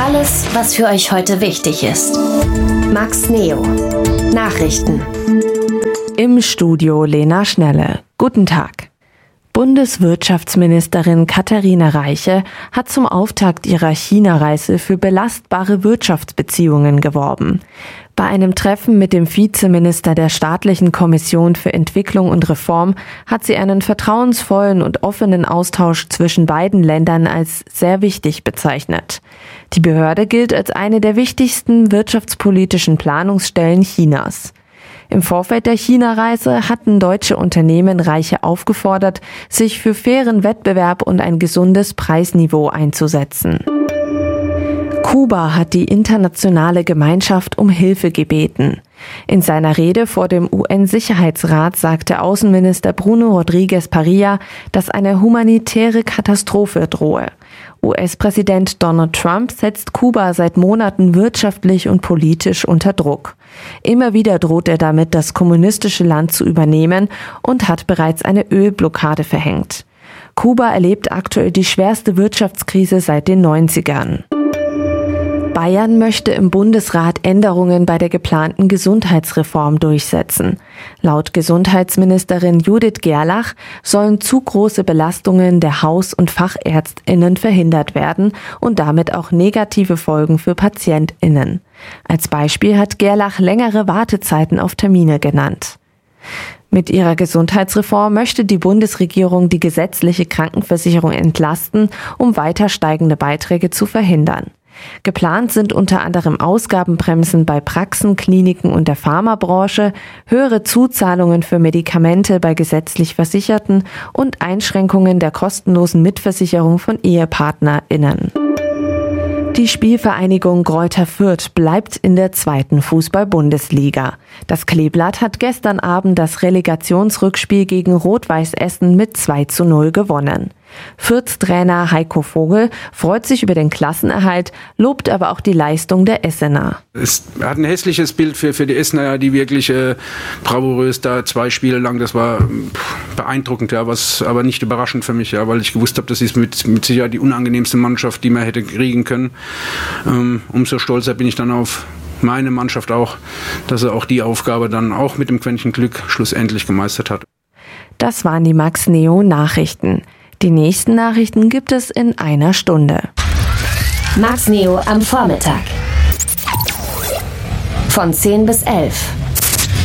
Alles, was für euch heute wichtig ist. Max Neo. Nachrichten. Im Studio Lena Schnelle. Guten Tag. Bundeswirtschaftsministerin Katharina Reiche hat zum Auftakt ihrer China-Reise für belastbare Wirtschaftsbeziehungen geworben. Bei einem Treffen mit dem Vizeminister der Staatlichen Kommission für Entwicklung und Reform hat sie einen vertrauensvollen und offenen Austausch zwischen beiden Ländern als sehr wichtig bezeichnet. Die Behörde gilt als eine der wichtigsten wirtschaftspolitischen Planungsstellen Chinas. Im Vorfeld der China-Reise hatten deutsche Unternehmen Reiche aufgefordert, sich für fairen Wettbewerb und ein gesundes Preisniveau einzusetzen. Kuba hat die internationale Gemeinschaft um Hilfe gebeten. In seiner Rede vor dem UN-Sicherheitsrat sagte Außenminister Bruno Rodriguez Parilla, dass eine humanitäre Katastrophe drohe. US-Präsident Donald Trump setzt Kuba seit Monaten wirtschaftlich und politisch unter Druck. Immer wieder droht er damit, das kommunistische Land zu übernehmen und hat bereits eine Ölblockade verhängt. Kuba erlebt aktuell die schwerste Wirtschaftskrise seit den 90ern. Bayern möchte im Bundesrat Änderungen bei der geplanten Gesundheitsreform durchsetzen. Laut Gesundheitsministerin Judith Gerlach sollen zu große Belastungen der Haus- und FachärztInnen verhindert werden und damit auch negative Folgen für PatientInnen. Als Beispiel hat Gerlach längere Wartezeiten auf Termine genannt. Mit ihrer Gesundheitsreform möchte die Bundesregierung die gesetzliche Krankenversicherung entlasten, um weiter steigende Beiträge zu verhindern. Geplant sind unter anderem Ausgabenbremsen bei Praxen, Kliniken und der Pharmabranche, höhere Zuzahlungen für Medikamente bei gesetzlich Versicherten und Einschränkungen der kostenlosen Mitversicherung von EhepartnerInnen. Die Spielvereinigung Greuther Fürth bleibt in der 2. Fußball-Bundesliga. Das Kleeblatt hat gestern Abend das Relegationsrückspiel gegen Rot-Weiß Essen mit 2:0 gewonnen. Fürth-Trainer Heiko Vogel freut sich über den Klassenerhalt, lobt aber auch die Leistung der Essener. Es hat ein hässliches Bild für die Essener, die wirklich bravourös da 2 Spiele lang, das war beeindruckend, ja, was aber nicht überraschend für mich, ja, weil ich gewusst habe, das ist mit Sicherheit die unangenehmste Mannschaft, die man hätte kriegen können. Umso stolzer bin ich dann auf meine Mannschaft auch, dass er auch die Aufgabe dann auch mit dem Quäntchen Glück schlussendlich gemeistert hat. Das waren die Max Neo Nachrichten. Die nächsten Nachrichten gibt es in einer Stunde. Max Neo am Vormittag. Von 10 bis 11.